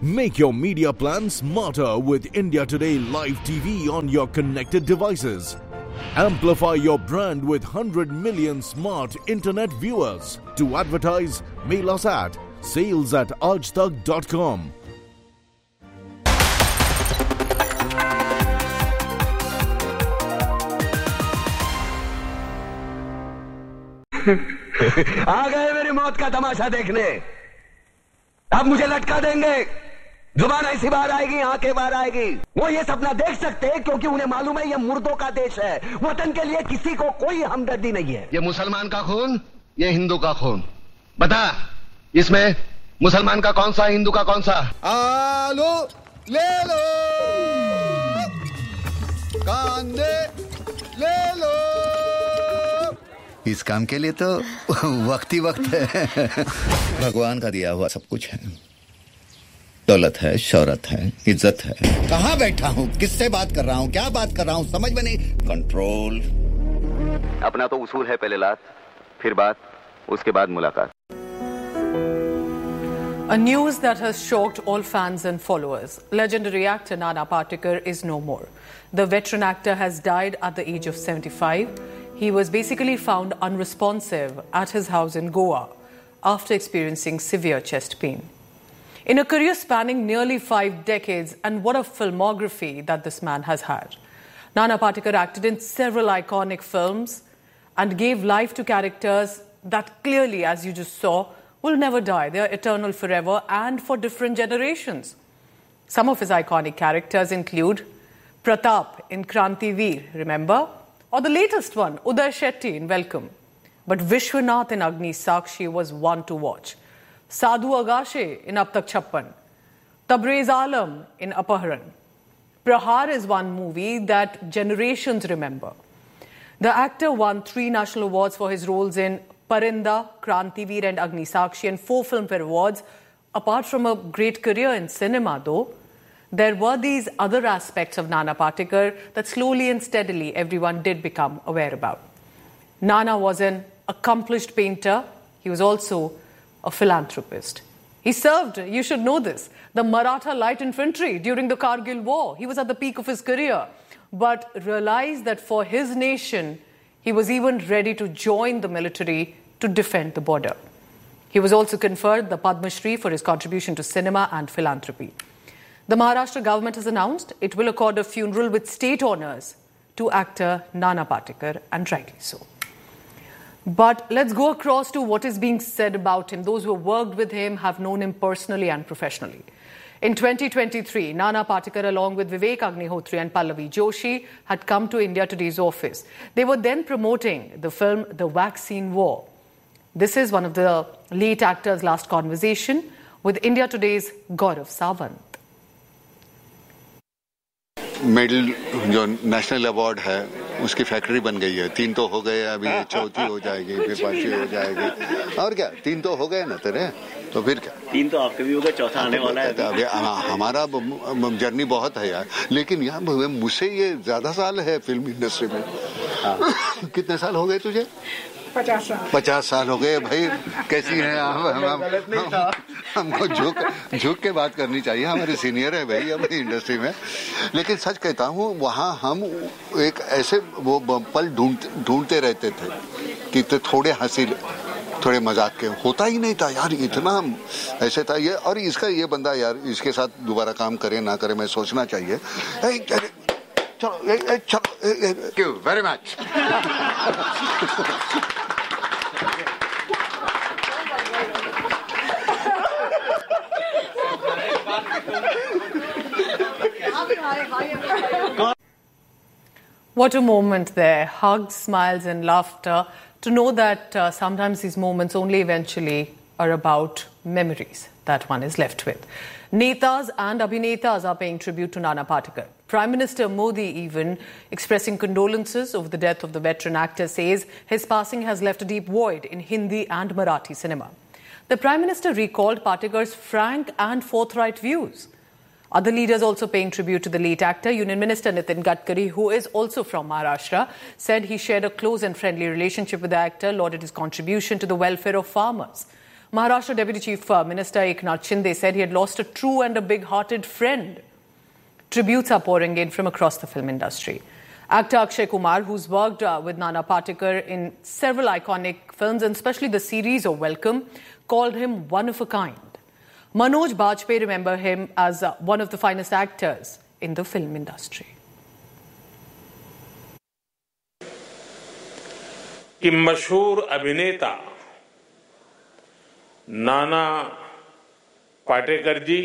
Make your media plan smarter with India Today Live TV on your connected devices. Amplify your brand with 100 million smart internet viewers. To advertise, mail us at sales@aajtak.com. आ गए मेरी मौत का तमाशा देखने। अब मुझे लटका देंगे, जुबान ऐसी बाहर आएगी, आंखें बाहर आएगी। वो ये सपना देख सकते हैं क्योंकि उन्हें मालूम है ये मुर्दों का देश है। वतन के लिए किसी को कोई हमदर्दी नहीं है। ये मुसलमान का खून, ये हिंदू का खून। बता, इसमें मुसलमान का कौन सा, हिंदू का कौन सा? आलू ले लो, कांदे ले लो। इस काम के लिए तो वक्त ही वक्त है। भगवान का दिया हुआ सब कुछ है। दौलत है, शौहरत है, इज्जत है। कहाँ बैठा हूँ, किससे बात कर रहा हूँ, क्या बात कर रहा हूँ, समझ में नहीं। कंट्रोल। अपना तो उसूल है, पहले लात, फिर बात, उसके बाद मुलाकात। A news that has shocked all fans and followers. Legendary actor Nana Patekar is no more. The veteran actor has died at the age of 75. He was basically found unresponsive at his house in Goa after experiencing severe chest pain. In a career spanning nearly 5 decades, and what a filmography that this man has had. Nana Patekar acted in several iconic films and gave life to characters that clearly, as you just saw, will never die. They are eternal forever and for different generations. Some of his iconic characters include Pratap in Krantiveer, remember? Or the latest one, Uday Shetty in Welcome. But Vishwanath in Agni Sakshi was one to watch. Sadhu Agashe in Ab Tak Chappan. Tabrez Alam in Apaharan. Prahar is one movie that generations remember. The actor won 3 national awards for his roles in Parinda, Krantiveer and Agni Sakshi and 4 Filmfare Awards. Apart from a great career in cinema though, there were these other aspects of Nana Patekar that slowly and steadily everyone did become aware about. Nana was an accomplished painter. He was also a philanthropist. He served, you should know this, the Maratha Light Infantry during the Kargil War. He was at the peak of his career, but realized that for his nation, he was even ready to join the military to defend the border. He was also conferred the Padma Shri for his contribution to cinema and philanthropy. The Maharashtra government has announced it will accord a funeral with state honours to actor Nana Patekar, and rightly so. But let's go across to what is being said about him. Those who have worked with him have known him personally and professionally. In 2023, Nana Patekar, along with Vivek Agnihotri and Pallavi Joshi, had come to India Today's office. They were then promoting the film The Vaccine War. This is one of the late actor's last conversation with India Today's Gaurav Sawant. Medal जो national award है उसकी factory बन गई है। 3 तो हो गए, अभी चौथी हो जाएगी, फिर 5वीं हो जाएगी, और क्या 3 तो हो गए ना तेरे, तो फिर क्या 3 तो आपके भी हो गए, चौथा आने वाला है। अभी हमारा जर्नी बहुत है यार, लेकिन यार मुझसे ये ज्यादा साल है फिल्म इंडस्ट्री में। कितने साल हो गए तुझे? 50 साल हो गए भाई। कैसी है हमको झुक के बात करनी चाहिए, हमारे सीनियर है भाई अपनी इंडस्ट्री में। लेकिन सच कहता हूँ, वहाँ हम एक ऐसे वो पल ढूंढते रहते थे कि थोड़े हंसी थोड़े मजाक के, होता ही नहीं था यार, इतना ऐसे था ये। और इसका ये बंदा यार, इसके साथ दोबारा काम करे ना करे, मैं सोचना चाहिए। Thank you very much. What a moment there. Hugs, smiles and laughter. To know that sometimes these moments only eventually are about memories that one is left with. Netas and Abhinetas are paying tribute to Nana Patekar. Prime Minister Modi even expressing condolences over the death of the veteran actor, says his passing has left a deep void in Hindi and Marathi cinema. The Prime Minister recalled Patekar's frank and forthright views. Other leaders also paying tribute to the late actor. Union Minister Nitin Gadkari, who is also from Maharashtra, said he shared a close and friendly relationship with the actor, lauded his contribution to the welfare of farmers. Maharashtra Deputy Chief Minister Eknath Shinde said he had lost a true and a big-hearted friend. Tributes are pouring in from across the film industry. Actor Akshay Kumar, who's worked with Nana Patekar in several iconic films, and especially the series of Welcome, called him one of a kind. Manoj Bajpayee remembered him as one of the finest actors in the film industry. कि मशहूर अभिनेता नाना पाटेकर जी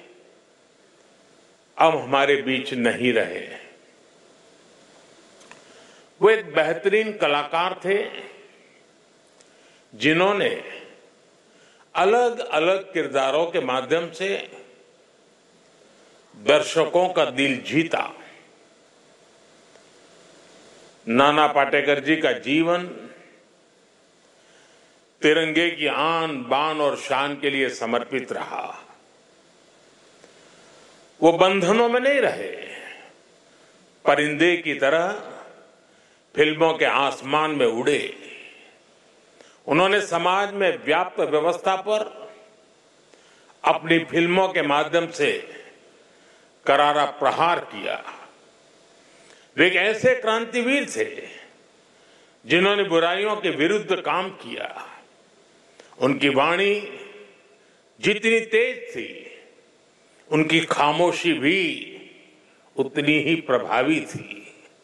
अब हमारे बीच नहीं रहे। वो एक बेहतरीन कलाकार थे जिन्होंने अलग अलग किरदारों के माध्यम से दर्शकों का दिल जीता। नाना पाटेकर जी का जीवन तिरंगे की आन बान और शान के लिए समर्पित रहा। वो बंधनों में नहीं रहे, परिंदे की तरह फिल्मों के आसमान में उड़े। उन्होंने समाज में व्याप्त व्यवस्था पर अपनी फिल्मों के माध्यम से करारा प्रहार किया। वे एक ऐसे क्रांतिवीर थे जिन्होंने बुराइयों के विरुद्ध काम किया। उनकी वाणी जितनी तेज थी, उनकी खामोशी भी उतनी ही प्रभावी थी।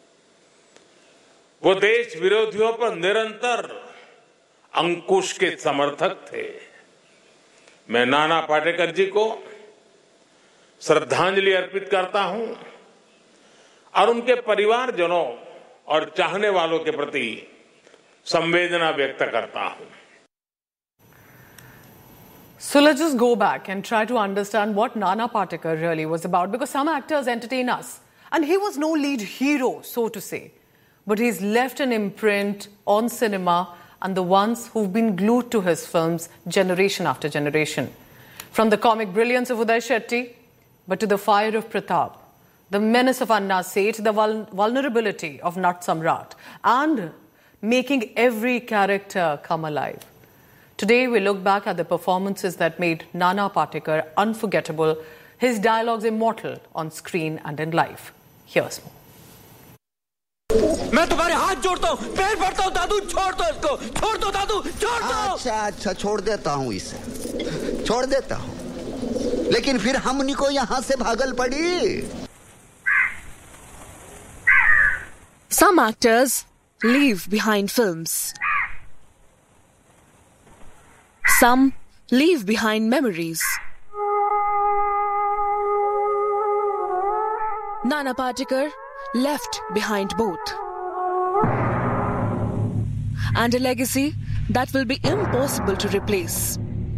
वो देश विरोधियों पर निरंतर अंकुश के समर्थक थे। मैं नाना पाटेकर जी को श्रद्धांजलि अर्पित करता हूं और उनके परिवारजनों और चाहने वालों के प्रति संवेदना व्यक्त करता हूं। So let's just go back and try to understand what Nana Patekar really was about, because some actors entertain us and he was no lead hero, so to say, but he's left an imprint on cinema and the ones who've been glued to his films generation after generation. From the comic brilliance of Uday Shetty, but to the fire of Pratap, the menace of Anna Seth, the vulnerability of Nat Samrat, and making every character come alive. Today, we look back at the performances that made Nana Patekar unforgettable, his dialogues immortal on screen and in life. Here's more. मैं तुम्हारे हाथ जोड़ता हूँ, पैर पड़ता हूँ, दादू छोड़ दो इसको, छोड़ दो दादू, छोड़ दो। अच्छा छोड़ देता हूँ इसे, छोड़ देता हूँ, लेकिन फिर हमनी को यहाँ से भागल पड़ी। Some actors leave behind films. Some leave behind memories. Nana Patekar left behind both. And a legacy that will be impossible to replace.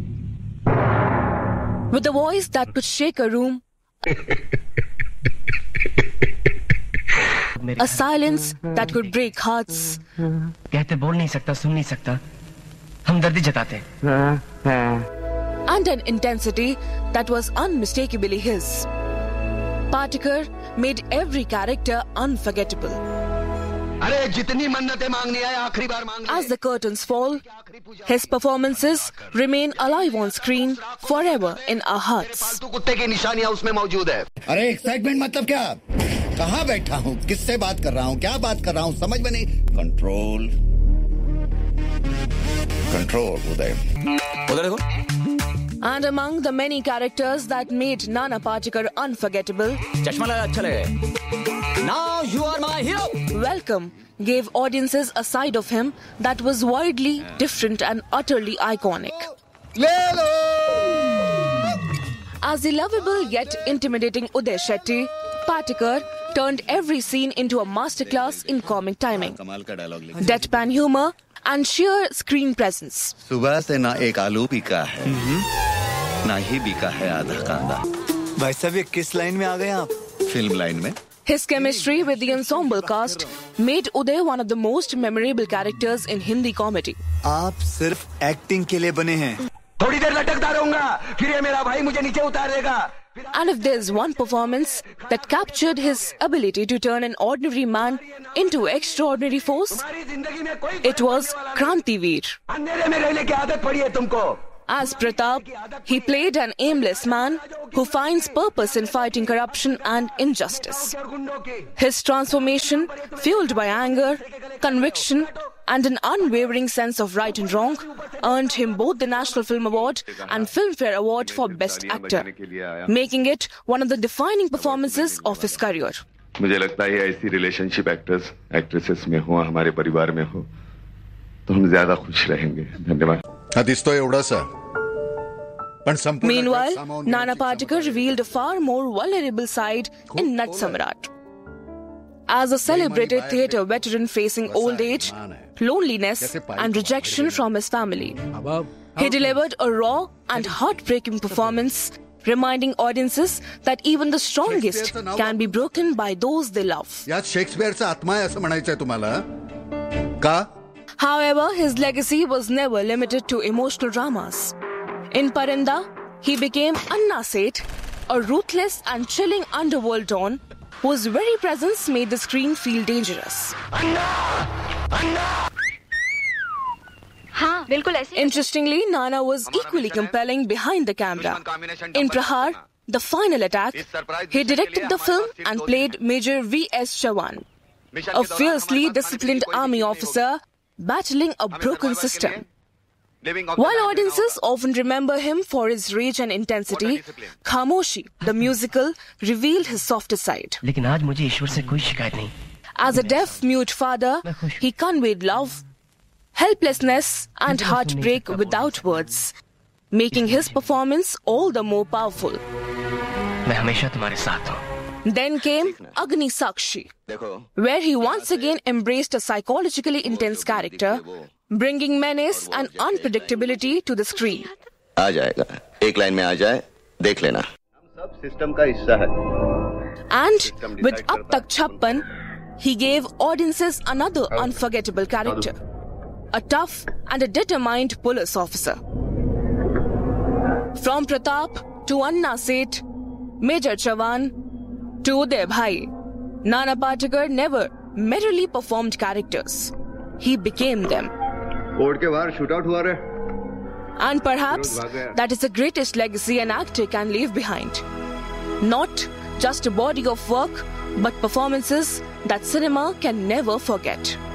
With a voice that could shake a room, a silence that could break hearts, कहते बोल नहीं सकता, सुन नहीं सकता, हमदर्दी जताते, and an intensity that was unmistakably his. Patekar made every character unforgettable. अरे जितनी मन्नतें मांगनी है आखिरी बार मांग ले। As the curtains fall, his performances remain alive on screen forever in our hearts. पालतू कुत्ते की निशानियां उसमें मौजूद है। अरे एक्साइटमेंट मतलब क्या? कहाँ बैठा हूँ, किससे बात कर रहा हूँ, क्या बात कर रहा हूँ, समझ में नहीं। कंट्रोल उदय, उधर देखो। And among the many characters that made Nana Patekar unforgettable, चश्मा लगा अच्छा लगे। Now you are my hero. Welcome gave audiences a side of him that was widely different and utterly iconic. ले लो। As the lovable yet intimidating Uday Shetty, Patekar turned every scene into a masterclass in comic timing, deadpan humor, and sheer screen presence. सुबह से ना एक आलू पीका है, ना ही बीका है आधा कांदा। भाई साहब ये किस लाइन में आ गए आप? फिल्म लाइन में। His chemistry with the ensemble cast made Uday one of the most memorable characters in Hindi comedy. आप सिर्फ एक्टिंग के लिए बने हैं। थोड़ी देर लटकता रहूंगा, फिर ये मेरा भाई मुझे नीचे उतार देगा। And if there's one performance that captured his ability to turn an ordinary man into extraordinary force, it was Krantiveer. अंधेरे में रहने की आदत पड़ी है तुमको। As Pratap, he played an aimless man who finds purpose in fighting corruption and injustice. His transformation, fueled by anger, conviction, and an unwavering sense of right and wrong, earned him both the National Film Award and Filmfare Award for Best Actor, making it one of the defining performances of his career. मुझे लगता है ऐसी relationship actors actresses में हो हमारे परिवार में हो तो हम ज्यादा खुश रहेंगे धन्यवाद दिसतोय एवढासा पण संपूर्ण Meanwhile, Nana Patekar revealed a far more vulnerable side in Nat Samrat. As a celebrated theatre veteran facing old age, loneliness and rejection from his family, he delivered a raw and heartbreaking performance, reminding audiences that even the strongest can be broken by those they love. यात शेक्सपियरचा आत्मा आहे असं म्हणायचंय तुम्हाला का? However, his legacy was never limited to emotional dramas. In Parinda, he became Anna Seth, a ruthless and chilling underworld don whose very presence made the screen feel dangerous. Interestingly, Nana was equally compelling behind the camera. In Prahar, the final attack, he directed the film and played Major V.S. Chavan, a fiercely disciplined army officer battling a broken system. While audiences often remember him for his rage and intensity, Khamoshi, the musical, revealed his softer side. As a deaf-mute father, he conveyed love, helplessness and heartbreak without words, making his performance all the more powerful. Then came Agni Sakshi, where he once again embraced a psychologically intense character, bringing menace and unpredictability to the screen. आ जाएगा, एक line में आ जाए, देख लेना. हम सब system का हिस्सा है. And with Ab Tak Chhappan, he gave audiences another unforgettable character, a tough and a determined police officer. From Pratap to Anna Seth, Major Chavan to Uday Bhai, Nana Patekar never merely performed characters. He became them. And perhaps that is the greatest legacy an actor can leave behind. Not just a body of work, but performances that cinema can never forget.